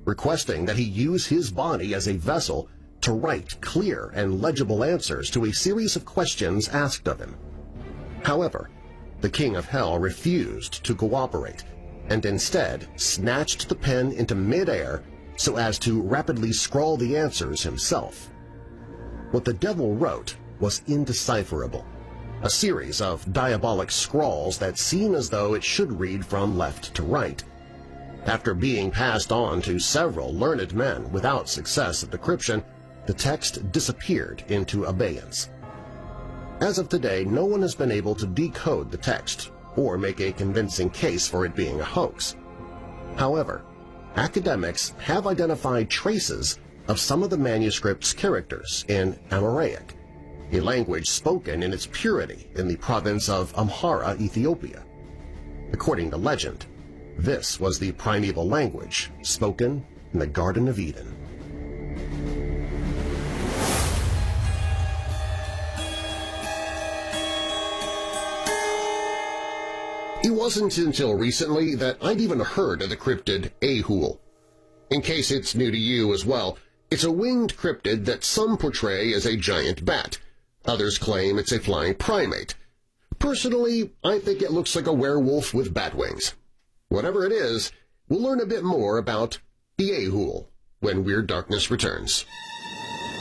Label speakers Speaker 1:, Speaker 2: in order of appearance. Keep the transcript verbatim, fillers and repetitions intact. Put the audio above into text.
Speaker 1: requesting that he use his body as a vessel to write clear and legible answers to a series of questions asked of him. However, the King of Hell refused to cooperate and instead snatched the pen into mid-air so as to rapidly scrawl the answers himself. What the devil wrote was indecipherable, a series of diabolic scrawls that seem as though it should read from left to right. After being passed on to several learned men without success of decryption, the text disappeared into abeyance. As of today, no one has been able to decode the text or make a convincing case for it being a hoax. However, academics have identified traces of some of the manuscript's characters in Amharic, a language spoken in its purity in the province of Amhara, Ethiopia. According to legend, this was the primeval language spoken in the Garden of Eden. It wasn't until recently that I'd even heard of the cryptid Ehul. In case it's new to you as well, it's a winged cryptid that some portray as a giant bat. Others claim it's a flying primate. Personally, I think it looks like a werewolf with bat wings. Whatever it is, we'll learn a bit more about the Ehul when Weird Darkness returns.